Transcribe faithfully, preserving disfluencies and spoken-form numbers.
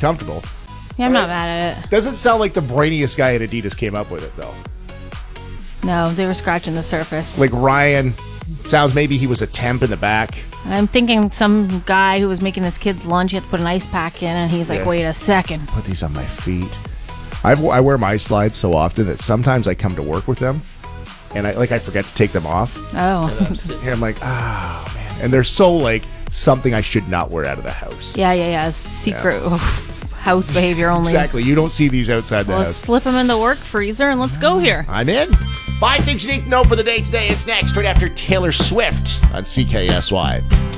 comfortable. Yeah, I'm Right. not mad at it. Doesn't sound like the brainiest guy at Adidas came up with it, though. No, they were scratching the surface. Like Ryan, sounds maybe he was a temp in the back. I'm thinking some guy who was making his kid's lunch, he had to put an ice pack in, and he's like, Yeah. wait a second. Put these on my feet. I've, I wear my slides so often that sometimes I come to work with them, and I like I forget to take them off. Oh. And I'm like, ah, man. And they're so like something I should not wear out of the house. yeah, yeah, yeah. Secret house behavior only. Exactly. You don't see these outside the Well, house. slip them in the work freezer and let's go here. I'm in. Five things you need to know for the day today. It's next, right after Taylor Swift on C K S Y.